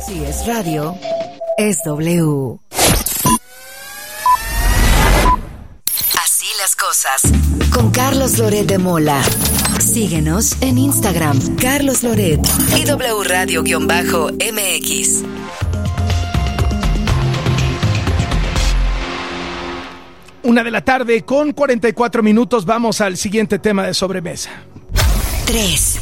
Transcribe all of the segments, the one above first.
Si es radio, es W. Así las cosas. Con Carlos Loret de Mola. Síguenos en Instagram, Carlos Loret y W Radio-MX. Una de la tarde con 44 minutos. Vamos al siguiente tema de sobremesa. 3.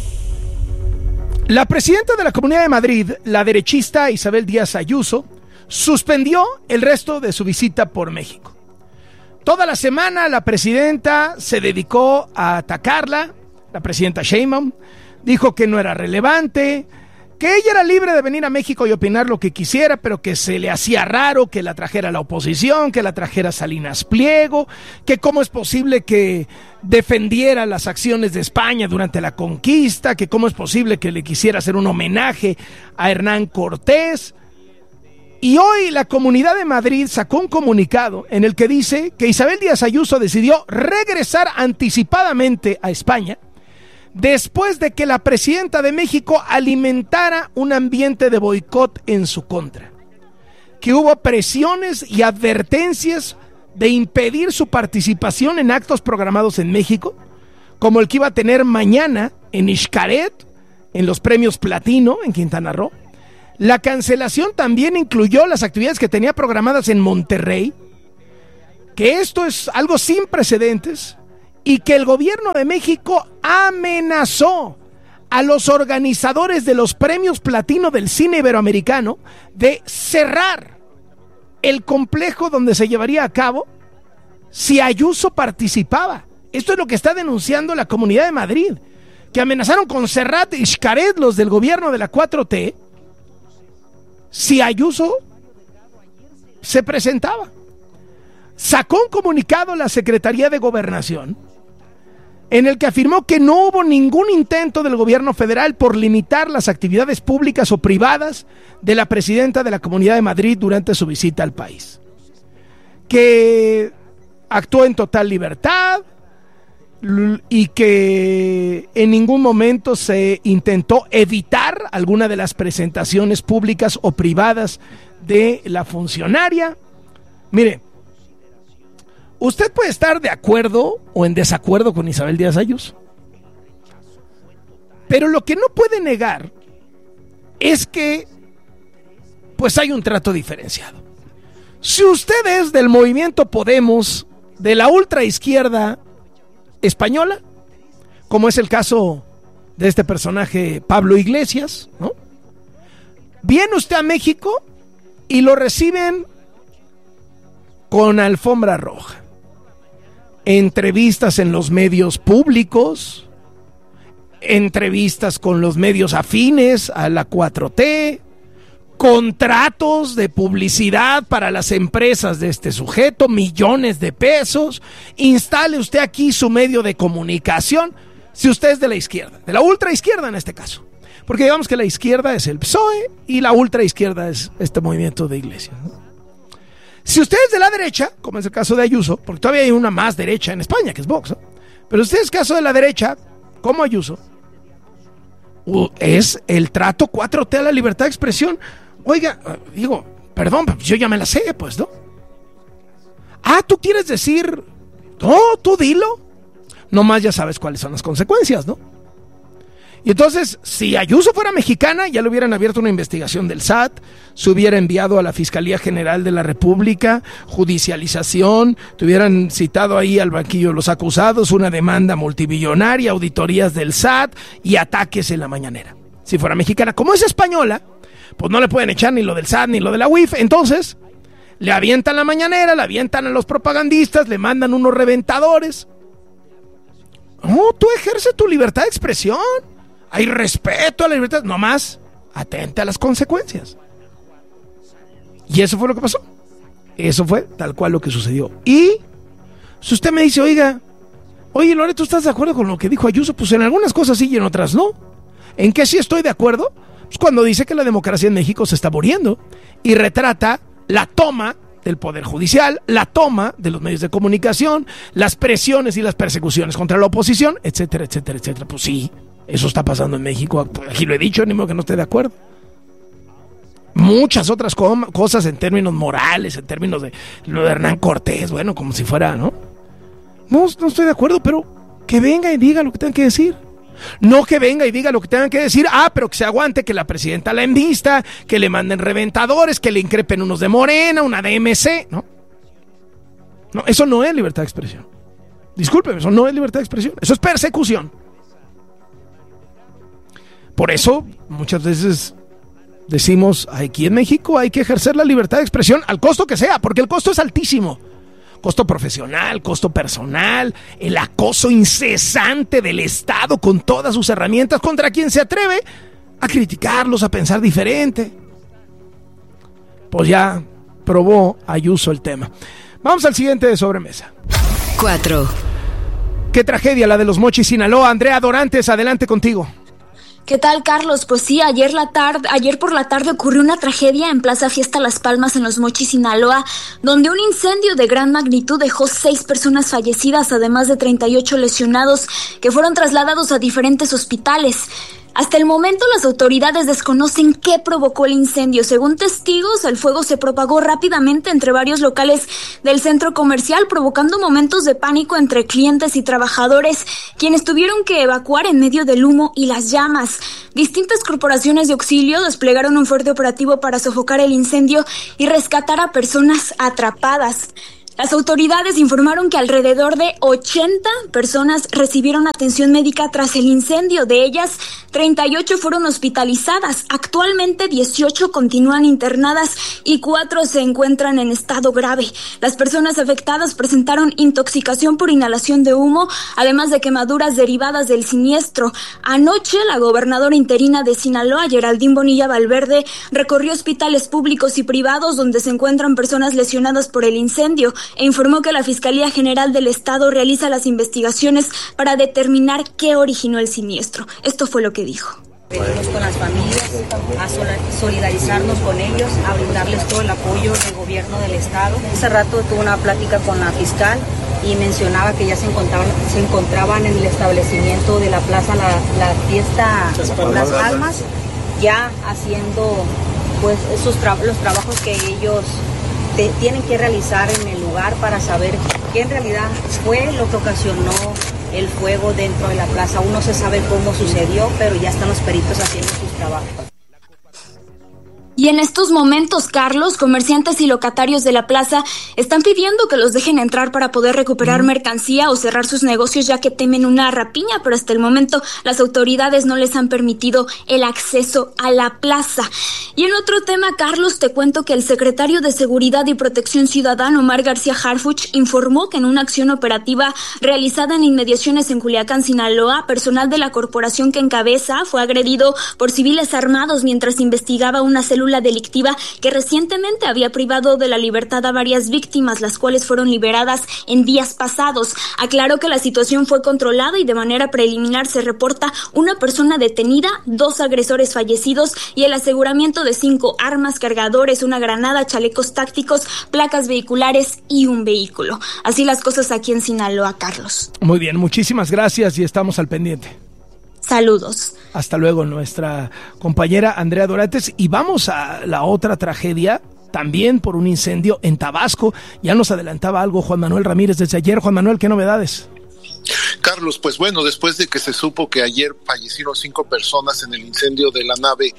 La presidenta de la Comunidad de Madrid, la derechista Isabel Díaz Ayuso, suspendió el resto de su visita por México. Toda la semana la presidenta se dedicó a atacarla. La presidenta Sheinbaum dijo que no era relevante, que ella era libre de venir a México y opinar lo que quisiera, pero que se le hacía raro que la trajera la oposición, que la trajera Salinas Pliego, que cómo es posible que defendiera las acciones de España durante la conquista, que cómo es posible que le quisiera hacer un homenaje a Hernán Cortés. Y hoy la Comunidad de Madrid sacó un comunicado en el que dice que Isabel Díaz Ayuso decidió regresar anticipadamente a España después de que la presidenta de México alimentara un ambiente de boicot en su contra, que hubo presiones y advertencias de impedir su participación en actos programados en México, como el que iba a tener mañana en Xcaret, en los premios Platino en Quintana Roo. La cancelación también incluyó las actividades que tenía programadas en Monterrey, que esto es algo sin precedentes, y que el gobierno de México amenazó a los organizadores de los premios Platino del cine iberoamericano de cerrar el complejo donde se llevaría a cabo si Ayuso participaba. Esto es lo que está denunciando la Comunidad de Madrid, que amenazaron con cerrar Xcaret los del gobierno de la 4T si Ayuso se presentaba. Sacó un comunicado la Secretaría de Gobernación en el que afirmó que no hubo ningún intento del gobierno federal por limitar las actividades públicas o privadas de la presidenta de la Comunidad de Madrid durante su visita al país, que actuó en total libertad y que en ningún momento se intentó evitar alguna de las presentaciones públicas o privadas de la funcionaria. Mire, usted puede estar de acuerdo o en desacuerdo con Isabel Díaz Ayuso, pero lo que no puede negar es que pues hay un trato diferenciado. Si usted es del movimiento Podemos, de la ultraizquierda española, como es el caso de este personaje Pablo Iglesias, ¿no? Viene usted a México y lo reciben con alfombra roja. Entrevistas en los medios públicos, entrevistas con los medios afines a la 4T, contratos de publicidad para las empresas de este sujeto, millones de pesos. Instale usted aquí su medio de comunicación, si usted es de la izquierda, de la ultraizquierda en este caso, porque digamos que la izquierda es el PSOE y la ultraizquierda es este movimiento de Iglesias, ¿no? Si usted es de la derecha, como es el caso de Ayuso, porque todavía hay una más derecha en España, que es Vox, ¿no? Pero usted es caso de la derecha, como Ayuso, es el trato 4T a la libertad de expresión. Oiga, digo, perdón, yo ya me la sé, pues, ¿no? ¿Tú quieres decir? No, tú dilo. Nomás ya sabes cuáles son las consecuencias, ¿no? Y entonces, si Ayuso fuera mexicana, ya le hubieran abierto una investigación del SAT, se hubiera enviado a la Fiscalía General de la República, judicialización, te hubieran citado ahí al banquillo de los acusados, una demanda multibillonaria, auditorías del SAT y ataques en la mañanera. Si fuera mexicana, como es española, pues no le pueden echar ni lo del SAT ni lo de la UIF, entonces le avientan la mañanera, le avientan a los propagandistas, le mandan unos reventadores. No, tú ejerces tu libertad de expresión. Hay respeto a la libertad, nomás atente a las consecuencias. Y eso fue lo que pasó. Eso fue tal cual lo que sucedió. Y si usted me dice, oye Loret, ¿tú estás de acuerdo con lo que dijo Ayuso? Pues en algunas cosas sí y en otras no. ¿En qué sí estoy de acuerdo? Pues cuando dice que la democracia en México se está muriendo y retrata la toma del Poder Judicial, la toma de los medios de comunicación, las presiones y las persecuciones contra la oposición, etcétera, etcétera, etcétera. Pues sí, eso está pasando en México. Aquí lo he dicho, ni modo que no esté de acuerdo. muchas otras cosas en términos morales, en términos de lo de Hernán Cortés, bueno, como si fuera, ¿no? No estoy de acuerdo, pero que venga y diga lo que tenga que decir. No que venga y diga lo que tengan que decir, pero que se aguante, que la presidenta la envista, que le manden reventadores, que le increpen unos de Morena, una de MC, ¿no? No, eso no es libertad de expresión. Discúlpeme, eso no es libertad de expresión, eso es persecución. Por eso, muchas veces decimos, aquí en México hay que ejercer la libertad de expresión al costo que sea, porque el costo es altísimo. Costo profesional, costo personal, el acoso incesante del Estado con todas sus herramientas contra quien se atreve a criticarlos, a pensar diferente. Pues ya probó Ayuso el tema. Vamos al siguiente de sobremesa. 4. Qué tragedia la de los Mochis, Sinaloa. Andrea Dorantes, adelante contigo. ¿Qué tal, Carlos? Pues sí, ayer por la tarde ocurrió una tragedia en Plaza Fiesta Las Palmas, en Los Mochis, Sinaloa, donde un incendio de gran magnitud dejó 6 personas fallecidas, además de 38 lesionados, que fueron trasladados a diferentes hospitales. Hasta el momento las autoridades desconocen qué provocó el incendio. Según testigos, el fuego se propagó rápidamente entre varios locales del centro comercial, provocando momentos de pánico entre clientes y trabajadores, quienes tuvieron que evacuar en medio del humo y las llamas. Distintas corporaciones de auxilio desplegaron un fuerte operativo para sofocar el incendio y rescatar a personas atrapadas. Las autoridades informaron que alrededor de 80 personas recibieron atención médica tras el incendio. De ellas, 38 fueron hospitalizadas. Actualmente 18 continúan internadas y 4 se encuentran en estado grave. Las personas afectadas presentaron intoxicación por inhalación de humo, además de quemaduras derivadas del siniestro. Anoche, la gobernadora interina de Sinaloa, Geraldine Bonilla Valverde, recorrió hospitales públicos y privados donde se encuentran personas lesionadas por el incendio, e informó que la Fiscalía General del Estado realiza las investigaciones para determinar qué originó el siniestro. Esto fue lo que dijo. Venimos con las familias a solidarizarnos con ellos, a brindarles todo el apoyo del gobierno del Estado. Hace rato tuve una plática con la fiscal y mencionaba que ya se encontraban en el establecimiento de la plaza la fiesta Las Palmas, ya haciendo pues los trabajos que ellos tienen que realizar en el lugar para saber qué en realidad fue lo que ocasionó el fuego dentro de la plaza. Aún no se sabe cómo sucedió, pero ya están los peritos haciendo sus trabajos. Y en estos momentos, Carlos, comerciantes y locatarios de la plaza están pidiendo que los dejen entrar para poder recuperar mercancía o cerrar sus negocios, ya que temen una rapiña, pero hasta el momento las autoridades no les han permitido el acceso a la plaza. Y en otro tema, Carlos, te cuento que el secretario de Seguridad y Protección Ciudadana, Omar García Harfuch, informó que en una acción operativa realizada en inmediaciones en Culiacán, Sinaloa, personal de la corporación que encabeza fue agredido por civiles armados mientras investigaba una célula delictiva que recientemente había privado de la libertad a varias víctimas, las cuales fueron liberadas en días pasados. Aclaró que la situación fue controlada y de manera preliminar se reporta una persona detenida, 2 agresores fallecidos y el aseguramiento de 5 armas, cargadores, una granada, chalecos tácticos, placas vehiculares y un vehículo. Así las cosas aquí en Sinaloa, Carlos. Muy bien, muchísimas gracias y estamos al pendiente. Saludos. Hasta luego, nuestra compañera Andrea Dorantes. Y vamos a la otra tragedia, también por un incendio en Tabasco. Ya nos adelantaba algo Juan Manuel Ramírez desde ayer. Juan Manuel, ¿qué novedades? Carlos, pues bueno, después de que se supo que ayer fallecieron 5 personas en el incendio de la nave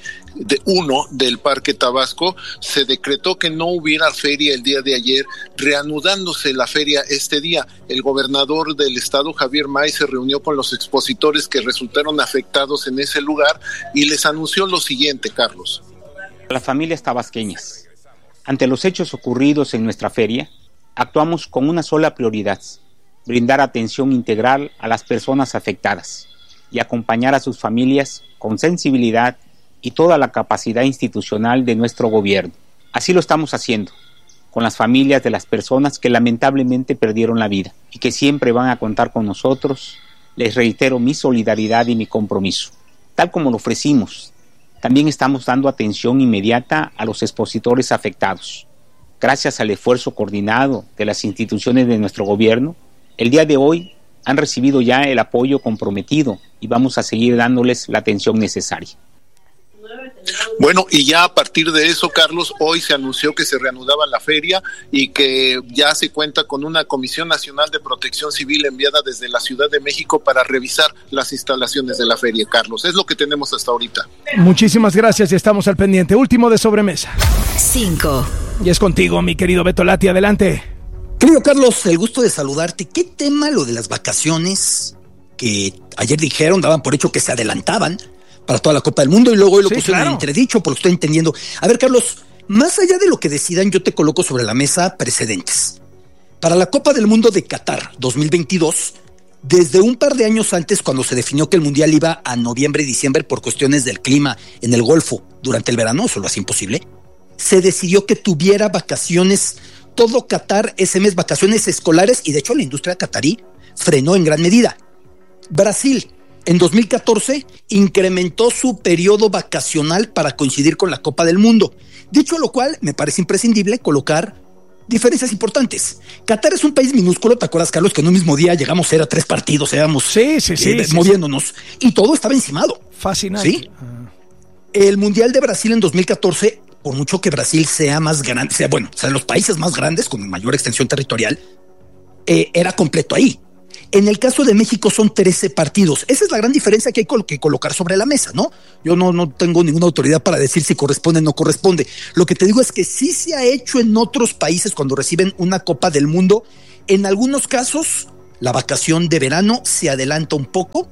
1 del Parque Tabasco, se decretó que no hubiera feria el día de ayer, reanudándose la feria este día. El gobernador del estado, Javier May, se reunió con los expositores que resultaron afectados en ese lugar y les anunció lo siguiente, Carlos. Las familias tabasqueñas, ante los hechos ocurridos en nuestra feria, actuamos con una sola prioridad: brindar atención integral a las personas afectadas y acompañar a sus familias con sensibilidad y toda la capacidad institucional de nuestro gobierno. Así lo estamos haciendo con las familias de las personas que lamentablemente perdieron la vida y que siempre van a contar con nosotros. Les reitero mi solidaridad y mi compromiso. Tal como lo ofrecimos, también estamos dando atención inmediata a los expositores afectados. Gracias al esfuerzo coordinado de las instituciones de nuestro gobierno, el día de hoy han recibido ya el apoyo comprometido y vamos a seguir dándoles la atención necesaria. Bueno, y ya a partir de eso, Carlos, hoy se anunció que se reanudaba la feria y que ya se cuenta con una Comisión Nacional de Protección Civil enviada desde la Ciudad de México para revisar las instalaciones de la feria, Carlos. Es lo que tenemos hasta ahorita. Muchísimas gracias y estamos al pendiente. Último de sobremesa. 5. Y es contigo, mi querido Beto Lati, adelante. Querido Carlos, el gusto de saludarte. ¿Qué tema lo de las vacaciones que ayer dijeron, daban por hecho que se adelantaban para toda la Copa del Mundo y luego hoy lo pusieron en entredicho, por lo que estoy entendiendo? A ver, Carlos, más allá de lo que decidan, yo te coloco sobre la mesa precedentes. Para la Copa del Mundo de Qatar 2022, desde un par de años antes, cuando se definió que el Mundial iba a noviembre y diciembre por cuestiones del clima en el Golfo durante el verano, eso lo hace imposible, se decidió que tuviera vacaciones, todo Qatar ese mes, vacaciones escolares, y de hecho la industria qatarí frenó en gran medida. Brasil, en 2014, incrementó su periodo vacacional para coincidir con la Copa del Mundo. Dicho lo cual, me parece imprescindible colocar diferencias importantes. Qatar es un país minúsculo, ¿te acuerdas, Carlos? Que en un mismo día llegamos a ir a 3 partidos, éramos moviéndonos, y todo estaba encimado. Fascinante. ¿Sí? El Mundial de Brasil en 2014, por mucho que Brasil sea más grande, sea de los países más grandes, con mayor extensión territorial, era completo ahí. En el caso de México son 13 partidos. Esa es la gran diferencia que hay que colocar sobre la mesa, ¿no? Yo no tengo ninguna autoridad para decir si corresponde o no corresponde. Lo que te digo es que sí se ha hecho en otros países cuando reciben una Copa del Mundo. En algunos casos, la vacación de verano se adelanta un poco,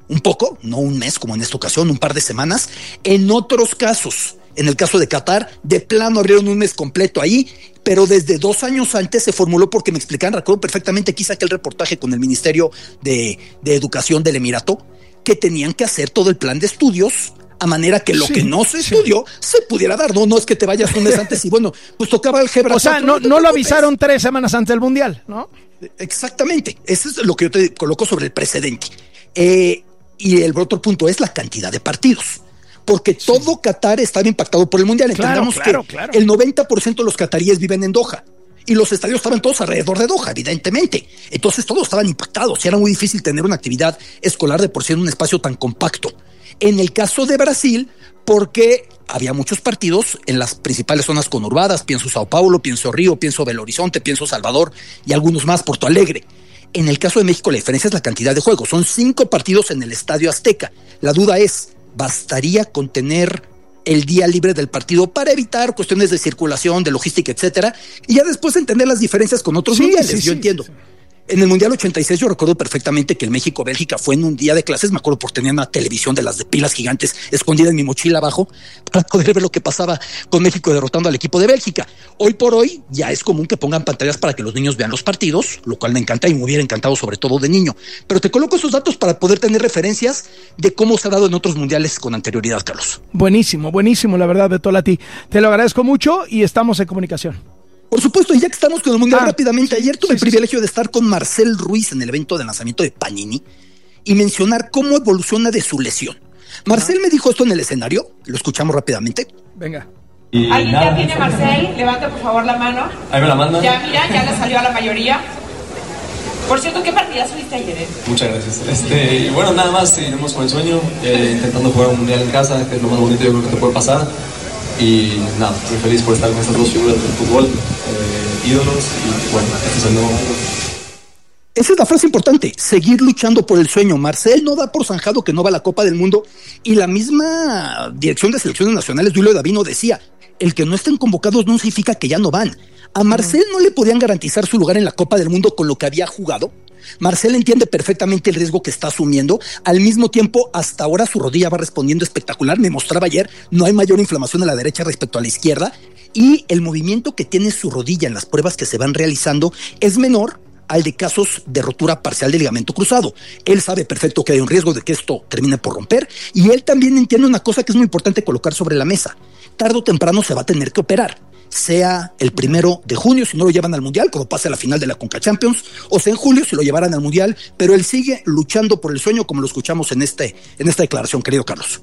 no un mes como en esta ocasión, un par de semanas. En otros casos, en el caso de Qatar, de plano abrieron un mes completo ahí, pero desde 2 años antes se formuló porque me explicaban, recuerdo perfectamente que hice aquel reportaje con el Ministerio de Educación del Emirato, que tenían que hacer todo el plan de estudios a manera que lo que no se estudió se pudiera dar. No es que te vayas un mes antes y bueno, pues tocaba el Gebra. O sea, no lo avisaron 3 semanas antes del Mundial, ¿no? Exactamente, eso es lo que yo te coloco sobre el precedente. Y el otro punto es la cantidad de partidos. Porque todo Qatar estaba impactado por el Mundial. Entendamos que el 90% de los qataríes viven en Doha y los estadios estaban todos alrededor de Doha, evidentemente. Entonces todos estaban impactados y era muy difícil tener una actividad escolar de por sí en un espacio tan compacto. En el caso de Brasil, porque había muchos partidos en las principales zonas conurbadas, pienso Sao Paulo, pienso Río, pienso Belo Horizonte, pienso Salvador y algunos más, Porto Alegre. En el caso de México la diferencia es la cantidad de juegos. Son 5 partidos en el Estadio Azteca. La duda es, ¿bastaría con tener el día libre del partido para evitar cuestiones de circulación, de logística, etcétera? Y ya después entender las diferencias con otros mundiales. Yo entiendo. Sí. En el Mundial 86 yo recuerdo perfectamente que el México-Bélgica fue en un día de clases. Me acuerdo porque tenía una televisión de las de pilas gigantes escondida en mi mochila abajo para poder ver lo que pasaba con México derrotando al equipo de Bélgica. Hoy por hoy ya es común que pongan pantallas para que los niños vean los partidos, lo cual me encanta y me hubiera encantado sobre todo de niño. Pero te coloco esos datos para poder tener referencias de cómo se ha dado en otros mundiales con anterioridad, Carlos. Buenísimo, la verdad, Beto Lati. Te lo agradezco mucho y estamos en comunicación. Por supuesto, y ya que estamos con el Mundial rápidamente, ayer tuve el privilegio de estar con Marcel Ruiz en el evento de lanzamiento de Panini y mencionar cómo evoluciona de su lesión. Marcel me dijo esto en el escenario, lo escuchamos rápidamente. Venga. ¿Alguien ya tiene Marcel? Levanta por favor la mano. Ahí me la mandan. Ya, mira, ya le salió a la mayoría. Por cierto, ¿qué partidazo viste ayer? Muchas gracias. Bueno, nada más, seguiremos con el sueño, intentando jugar un mundial en casa, que es lo más bonito yo creo que te puede pasar. Y nada, muy feliz por estar con estas 2 figuras del fútbol, ídolos, y bueno, este es el nuevo mundo. Esa es la frase importante, seguir luchando por el sueño. Marcel no da por zanjado que no va a la Copa del Mundo, y la misma dirección de selecciones nacionales, Julio Davino, decía, el que no estén convocados no significa que ya no van. A Marcel no le podían garantizar su lugar en la Copa del Mundo con lo que había jugado. Marcel entiende perfectamente el riesgo que está asumiendo. Al mismo tiempo, hasta ahora su rodilla va respondiendo espectacular. Me mostraba ayer, no hay mayor inflamación a la derecha respecto a la izquierda. Y el movimiento que tiene su rodilla en las pruebas que se van realizando es menor al de casos de rotura parcial del ligamento cruzado. Él sabe perfecto que hay un riesgo de que esto termine por romper. Y él también entiende una cosa que es muy importante colocar sobre la mesa. Tarde o temprano se va a tener que operar. Sea el 1 de junio si no lo llevan al Mundial, cuando pase a la final de la Conca Champions, o sea en julio si lo llevaran al Mundial, pero él sigue luchando por el sueño como lo escuchamos en esta declaración, querido Carlos.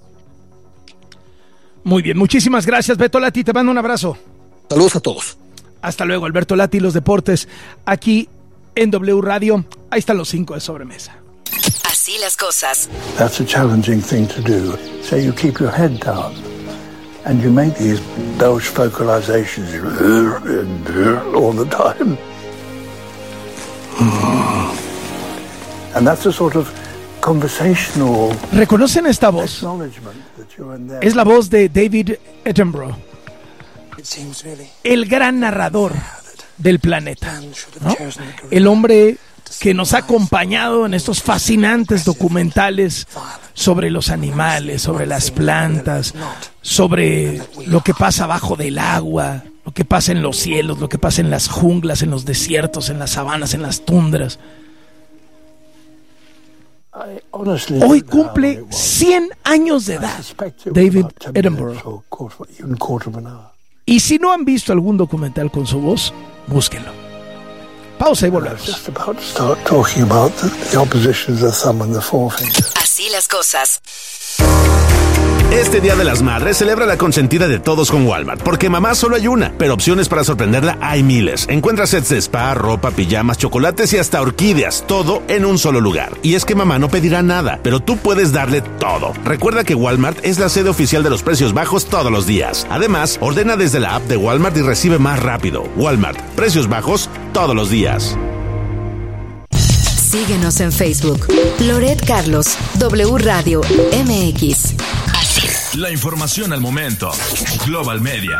Muy bien, muchísimas gracias, Beto Lati, te mando un abrazo. Saludos a todos. Hasta luego, Alberto Lati, los deportes, aquí en W Radio. Ahí están los 5 de sobremesa. Así las cosas. That's a challenging thing to do, so you keep your head down. And you make these Belgian vocalizations all the time. And that's a sort of conversational. ¿Reconocen esta voz? Es la voz de David Attenborough, el gran narrador del planeta, ¿no? El hombre que nos ha acompañado en estos fascinantes documentales sobre los animales, sobre las plantas, sobre lo que pasa abajo del agua, lo que pasa en los cielos, lo que pasa en las junglas, en los desiertos, en las sabanas, en las tundras. Hoy cumple 100 años de edad David Attenborough. Y si no han visto algún documental con su voz, búsquenlo. Pausa y volvemos. Así las cosas. Este Día de las Madres celebra la consentida de todos con Walmart, porque mamá solo hay una, pero opciones para sorprenderla hay miles. Encuentra sets de spa, ropa, pijamas, chocolates y hasta orquídeas, todo en un solo lugar. Y es que mamá no pedirá nada, pero tú puedes darle todo. Recuerda que Walmart es la sede oficial de los precios bajos todos los días. Además, ordena desde la app de Walmart y recibe más rápido. Walmart, precios bajos todos los días. Síguenos en Facebook. Loret Carlos, W Radio MX. La información al momento. Global Media.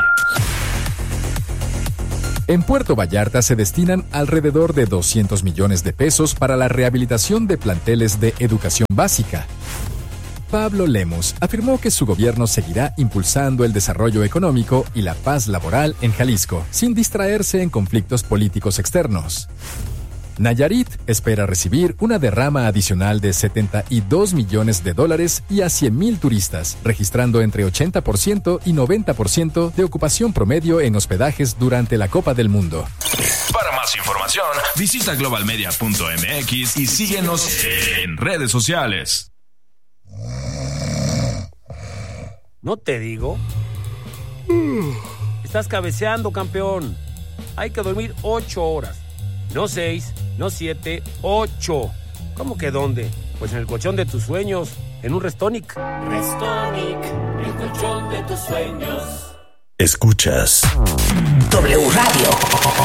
En Puerto Vallarta se destinan alrededor de 200 millones de pesos para la rehabilitación de planteles de educación básica. Pablo Lemus afirmó que su gobierno seguirá impulsando el desarrollo económico y la paz laboral en Jalisco, sin distraerse en conflictos políticos externos. Nayarit espera recibir una derrama adicional de $72 millones y a 100,000 turistas, registrando entre 80% y 90% de ocupación promedio en hospedajes durante la Copa del Mundo. Para más información, visita globalmedia.mx y síguenos en redes sociales. ¿No te digo? Estás cabeceando, campeón. Hay que dormir 8 horas. No 6, no 7, 8. ¿Cómo que dónde? Pues en el colchón de tus sueños, en un Restonic. Restonic, el colchón de tus sueños. Escuchas W Radio.